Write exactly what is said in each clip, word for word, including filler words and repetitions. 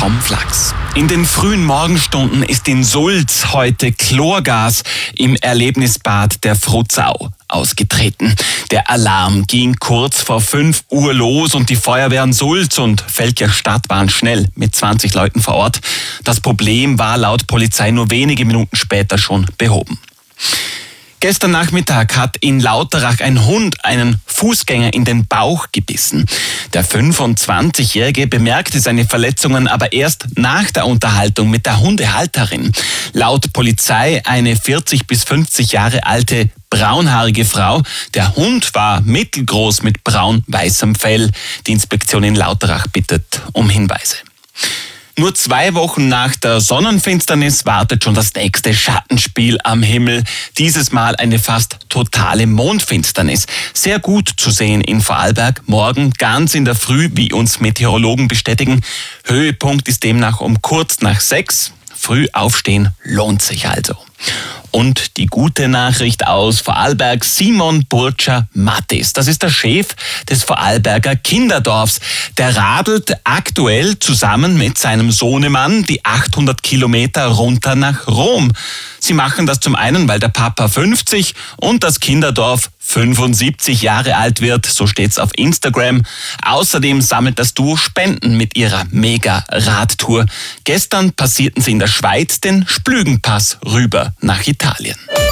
vom Flachs. In den frühen Morgenstunden ist in Sulz heute Chlorgas im Erlebnisbad der Frutzau ausgetreten. Der Alarm ging kurz vor fünf Uhr los und die Feuerwehren Sulz und Velker Stadt waren schnell mit zwanzig Leuten vor Ort. Das Problem war laut Polizei nur wenige Minuten später schon behoben. Gestern Nachmittag hat in Lauterach ein Hund einen Fußgänger in den Bauch gebissen. Der fünfundzwanzigjährige bemerkte seine Verletzungen aber erst nach der Unterhaltung mit der Hundehalterin. Laut Polizei eine vierzig bis fünfzig Jahre alte braunhaarige Frau. Der Hund war mittelgroß mit braun-weißem Fell. Die Inspektion in Lauterach bittet um Hinweise. Nur zwei Wochen nach der Sonnenfinsternis wartet schon das nächste Schattenspiel am Himmel. Dieses Mal eine fast totale Mondfinsternis. Sehr gut zu sehen in Vorarlberg. Morgen ganz in der Früh, wie uns Meteorologen bestätigen. Höhepunkt ist demnach um kurz nach sechs. Früh aufstehen lohnt sich also. Und die gute Nachricht aus Vorarlberg, Simon Burtscher-Mattis. Das ist der Chef des Vorarlberger Kinderdorfs. Der radelt aktuell zusammen mit seinem Sohnemann die achthundert Kilometer runter nach Rom. Sie machen das zum einen, weil der Papa fünfzig und das Kinderdorf fünfundsiebzig Jahre alt wird, so steht's auf Instagram. Außerdem sammelt das Duo Spenden mit ihrer Mega-Radtour. Gestern passierten sie in der Schweiz den Splügenpass rüber nach Italien.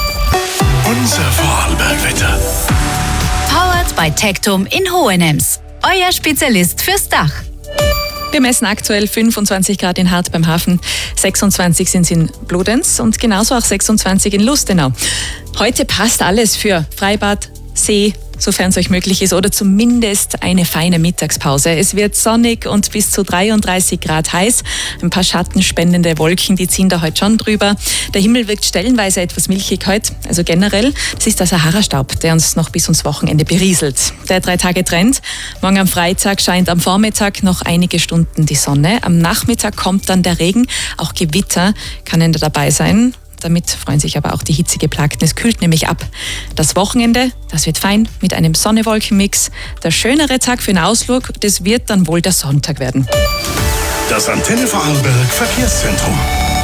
Unser Vorarlberg-Wetter. Powered by Tectum in Hohenems. Euer Spezialist fürs Dach. Wir messen aktuell fünfundzwanzig Grad in Hart beim Hafen, sechsundzwanzig sind es in Bludenz und genauso auch sechsundzwanzig in Lustenau. Heute passt alles für Freibad, See, sofern es euch möglich ist, oder zumindest eine feine Mittagspause. Es wird sonnig und bis zu dreiunddreißig Grad heiß. Ein paar schattenspendende Wolken, die ziehen da heute schon drüber. Der Himmel wirkt stellenweise etwas milchig heute. Also generell, das ist der Sahara-Staub, der uns noch bis ins Wochenende berieselt. Der Drei-Tage-Trend. Morgen am Freitag scheint am Vormittag noch einige Stunden die Sonne. Am Nachmittag kommt dann der Regen. Auch Gewitter kann dabei sein. Damit freuen sich aber auch die Hitzegeplagten. Es kühlt nämlich ab. Das Wochenende, das wird fein mit einem Sonne-Wolken-Mix. Der schönere Tag für einen Ausflug, das wird dann wohl der Sonntag werden. Das Antenne Vorarlberg Verkehrszentrum.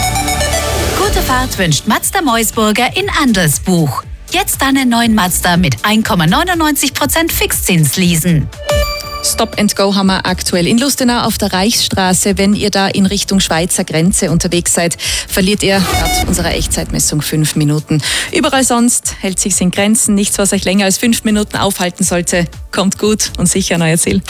Gute Fahrt wünscht Mazda Meusburger in Andelsbuch. Jetzt einen neuen Mazda mit eins Komma neunundneunzig Prozent Fixzins leasen. Stop and Go haben wir aktuell in Lustenau auf der Reichsstraße. Wenn ihr da in Richtung Schweizer Grenze unterwegs seid, verliert ihr laut unserer Echtzeitmessung fünf Minuten. Überall sonst hält sich's in Grenzen. Nichts, was euch länger als fünf Minuten aufhalten sollte. Kommt gut und sicher an euer Ziel.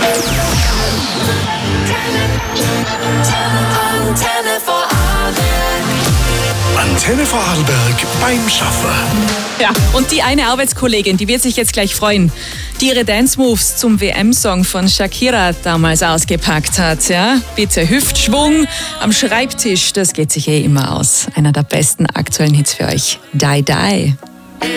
Antenne Vorarlberg beim Schaffer. Ja, und die eine Arbeitskollegin, die wird sich jetzt gleich freuen, die ihre Dance-Moves zum W M-Song von Shakira damals ausgepackt hat. Ja, bitte Hüftschwung am Schreibtisch, das geht sich eh immer aus. Einer der besten aktuellen Hits für euch. Die Die.